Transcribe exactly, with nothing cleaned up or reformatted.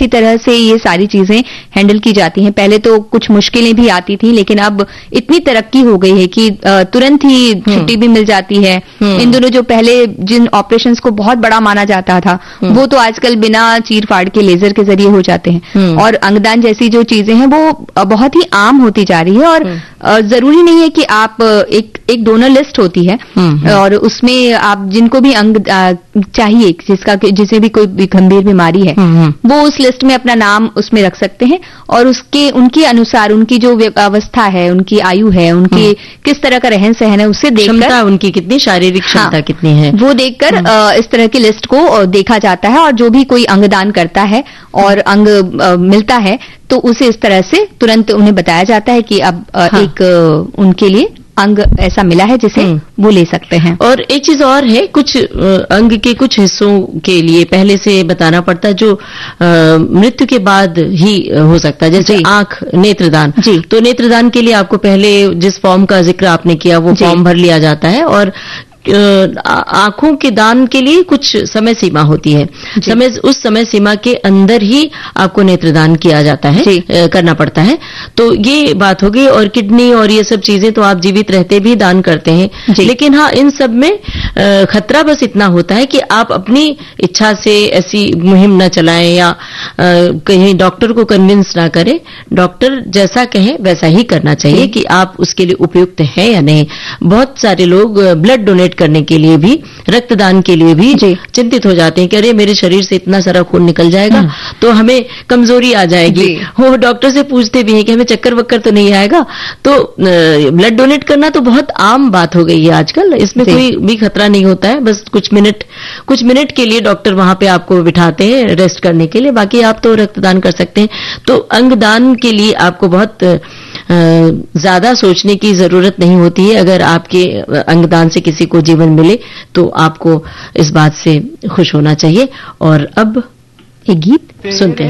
अच्छी तरह से ये सारी चीजें हैंडल की जाती हैं। पहले तो कुछ मुश्किलें भी आती थी, लेकिन अब इतनी तरक्की हो गई है कि तुरंत ही छुट्टी भी मिल जाती है। इन दोनों जो पहले जिन ऑपरेशंस को बहुत बड़ा माना जाता था, वो तो आजकल बिना चीर फाड़ के लेजर के जरिए हो जाते हैं। और अंगदान जैसी जो चीजें हैं वो बहुत ही आम होती जा रही है। और जरूरी नहीं है कि आप एक एक डोनर लिस्ट होती है और उसमें आप जिनको भी अंग चाहिए, जिसका जिसे भी कोई गंभीर बीमारी है, वो उस लिस्ट में अपना नाम उसमें रख सकते हैं और उसके उनके अनुसार उनकी जो अवस्था है, उनकी आयु है, उनकी किस तरह का रहन सहन है, उससे देखकर उनकी कितनी शारीरिक क्षमता हाँ, कितनी है, वो देखकर इस तरह की लिस्ट को देखा जाता है। और जो भी कोई अंगदान करता है और अंग मिलता है तो उसे इस तरह से तुरंत उन्हें बताया जाता है कि अब हाँ, एक उनके लिए अंग ऐसा मिला है जिसे वो ले सकते हैं। और एक चीज और है, कुछ अंग के कुछ हिस्सों के लिए पहले से बताना पड़ता है जो मृत्यु के बाद ही हो सकता है, जैसे आंख नेत्रदान। तो नेत्रदान के लिए आपको पहले जिस फॉर्म का जिक्र आपने किया वो फॉर्म भर लिया जाता है और आंखों के दान के लिए कुछ समय सीमा होती है। समय उस समय सीमा के अंदर ही आपको नेत्रदान किया जाता है, करना पड़ता है। तो ये बात हो गई। और किडनी और ये सब चीजें तो आप जीवित रहते भी दान करते हैं, लेकिन हाँ, इन सब में खतरा बस इतना होता है कि आप अपनी इच्छा से ऐसी मुहिम न चलाएं या कहीं डॉक्टर को कन्विंस ना करें। डॉक्टर जैसा कहे वैसा ही करना चाहिए कि आप उसके लिए उपयुक्त हैं या नहीं। बहुत सारे लोग ब्लड डोनेट करने के लिए भी, रक्तदान के लिए भी चिंतित हो जाते हैं कि अरे मेरे शरीर से इतना सारा खून निकल जाएगा तो हमें कमजोरी आ जाएगी। वो डॉक्टर से पूछते भी हैं कि हमें चक्कर वक्कर तो नहीं आएगा। तो ब्लड डोनेट करना तो बहुत आम बात हो गई है आजकल, इसमें कोई भी खतरा नहीं होता है। बस कुछ मिनट कुछ मिनट के लिए डॉक्टर वहां पे आपको बिठाते हैं रेस्ट करने के लिए, बाकी आप तो रक्तदान कर सकते हैं। तो अंगदान के लिए आपको बहुत ज्यादा सोचने की जरूरत नहीं होती है। अगर आपके अंगदान से किसी को जीवन मिले तो आपको इस बात से खुश होना चाहिए। और अब एक गीत सुनते हैं।